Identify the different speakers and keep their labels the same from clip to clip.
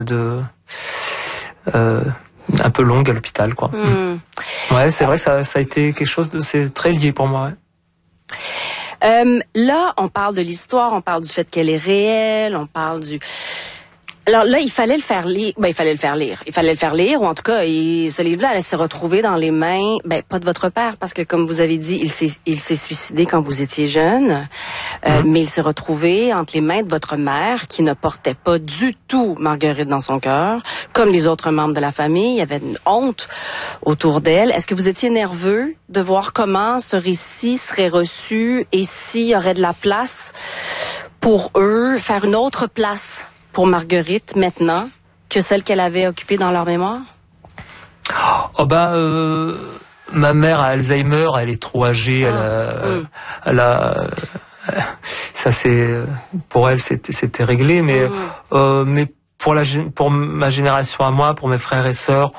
Speaker 1: un peu longue à l'hôpital, quoi. Ouais, c'est vrai que ça a été quelque chose c'est très lié pour moi. Ouais.
Speaker 2: Là, on parle de l'histoire, on parle du fait qu'elle est réelle, on parle du... Alors là, il fallait le faire lire. Il fallait le faire lire, ou en tout cas, ce livre-là allait se retrouver dans les mains, pas de votre père, parce que comme vous avez dit, il s'est suicidé quand vous étiez jeune, mais il s'est retrouvé entre les mains de votre mère, qui ne portait pas du tout Marguerite dans son cœur, comme les autres membres de la famille. Il y avait une honte autour d'elle. Est-ce que vous étiez nerveux de voir comment ce récit serait reçu et s'il y aurait de la place pour eux, faire une autre place pour Marguerite maintenant que celle qu'elle avait occupée dans leur mémoire?
Speaker 1: Ma mère a Alzheimer, elle est trop âgée, ça c'est pour elle c'était réglé, mais pour ma génération à moi, pour mes frères et sœurs,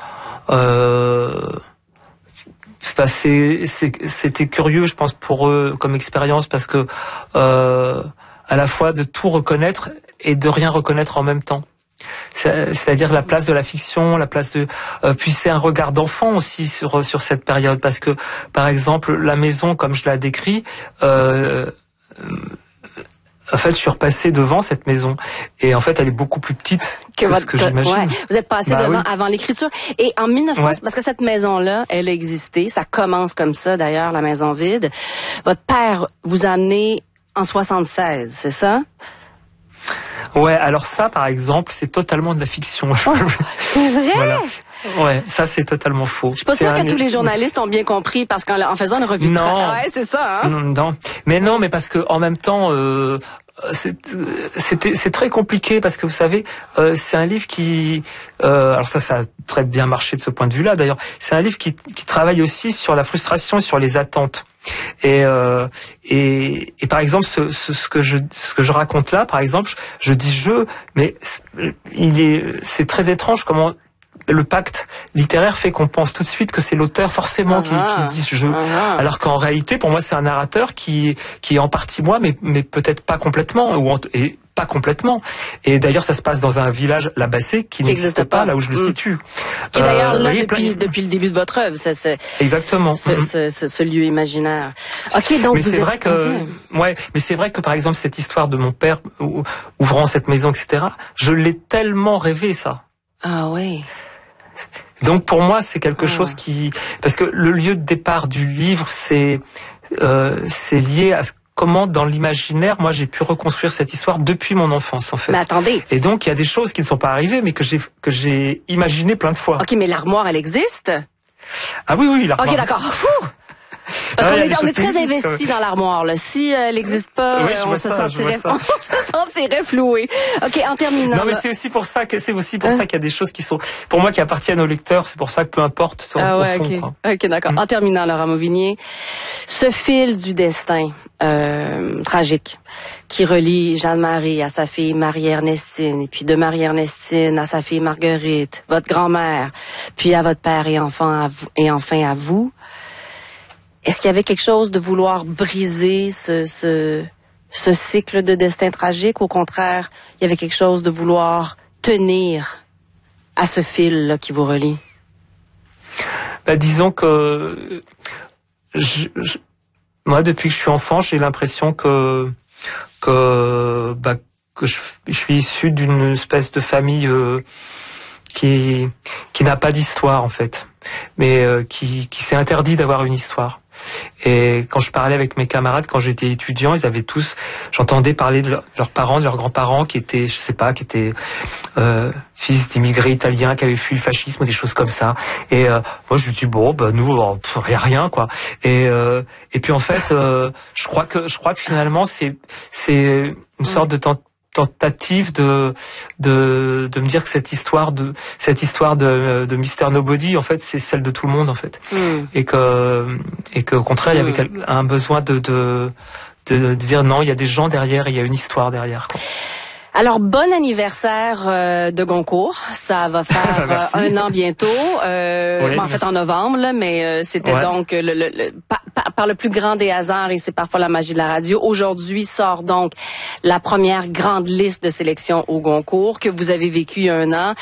Speaker 1: c'était curieux, je pense, pour eux comme expérience, parce que à la fois de tout reconnaître et de rien reconnaître en même temps. C'est-à-dire la place de la fiction, la place de... puis c'est un regard d'enfant aussi sur cette période, parce que, par exemple, la maison, comme je la décris, en fait, je suis repassé devant cette maison, et en fait, elle est beaucoup plus petite que ce que j'imagine.
Speaker 2: Ouais, vous êtes passé devant avant l'écriture. Et en 1900, parce que cette maison-là, elle a existé, ça commence comme ça, d'ailleurs, la maison vide. Votre père vous a amené en 76, c'est ça?
Speaker 1: Ouais, alors ça, par exemple, c'est totalement de la fiction.
Speaker 2: Oh, c'est vrai?
Speaker 1: Voilà. Ouais, ça c'est totalement faux.
Speaker 2: Je suis pas sûre que tous les journalistes ont bien compris, parce qu'en faisant une revue de presse. Ouais, c'est ça, hein?
Speaker 1: Non. Mais parce que en même temps, c'est très compliqué, parce que vous savez, c'est un livre qui, alors ça a très bien marché de ce point de vue-là. D'ailleurs, c'est un livre qui travaille aussi sur la frustration et sur les attentes. Et par exemple, ce que je raconte là, par exemple, je dis mais c'est très étrange comment le pacte littéraire fait qu'on pense tout de suite que c'est l'auteur forcément qui dit je. Alors qu'en réalité, pour moi, c'est un narrateur qui est en partie moi, mais peut-être pas complètement, et pas complètement. Et d'ailleurs, ça se passe dans un village, la Bassée, qui n'existe pas là où je le situe.
Speaker 2: Qui est d'ailleurs là depuis le début de votre œuvre.
Speaker 1: Exactement.
Speaker 2: Ce lieu imaginaire. Ok, donc
Speaker 1: mais c'est vrai que, mais c'est vrai que par exemple cette histoire de mon père ouvrant cette maison, etc. Je l'ai tellement rêvé, ça.
Speaker 2: Ah oui.
Speaker 1: Donc pour moi, c'est quelque chose parce que le lieu de départ du livre, c'est lié à comment dans l'imaginaire, moi j'ai pu reconstruire cette histoire depuis mon enfance, en fait.
Speaker 2: Mais attendez.
Speaker 1: Et donc il y a des choses qui ne sont pas arrivées, mais que j'ai imaginé plein de fois.
Speaker 2: Ok, mais l'armoire, elle existe?
Speaker 1: Ah oui, l'armoire.
Speaker 2: Ok, d'accord. Parce qu'on est très investi dans l'armoire, là. Si elle n'existe pas, on se sentirait floué. Ok, en terminant.
Speaker 1: Non, mais c'est aussi pour ça qu'il y a des choses qui sont, pour moi, qui appartiennent au lecteur. C'est pour ça que peu importe. Au fond,
Speaker 2: ok, d'accord. En terminant, Laurent Mauvignier, ce fil du destin tragique qui relie Jeanne-Marie à sa fille Marie-Ernestine, et puis de Marie-Ernestine à sa fille Marguerite, votre grand-mère, puis à votre père et enfin à vous. Est-ce qu'il y avait quelque chose de vouloir briser ce cycle de destin tragique? Au contraire, il y avait quelque chose de vouloir tenir à ce fil là qui vous relie?
Speaker 1: Disons que moi, depuis que je suis enfant, j'ai l'impression que je suis issu d'une espèce de famille qui n'a pas d'histoire, en fait, mais qui s'est interdit d'avoir une histoire. Et quand je parlais avec mes camarades, quand j'étais étudiant, ils avaient tous, j'entendais parler de leurs parents, de leurs grands-parents qui étaient, fils d'immigrés italiens qui avaient fui le fascisme, des choses comme ça. Et moi, je me dis nous, rien quoi. Et puis en fait, je crois que finalement, c'est une sorte de tentative de me dire que cette histoire de Mr. Nobody, en fait, c'est celle de tout le monde, en fait. Et que au contraire, il y avait un besoin de dire non, il y a des gens derrière, il y a une histoire derrière, quoi.
Speaker 2: Alors, bon anniversaire de Goncourt. Ça va faire 1 an bientôt.
Speaker 1: Oui,
Speaker 2: en fait, en novembre, là, mais c'était donc par le plus grand des hasards, et c'est parfois la magie de la radio. Aujourd'hui sort donc la première grande liste de sélection au Goncourt que vous avez vécu il y a 1 an.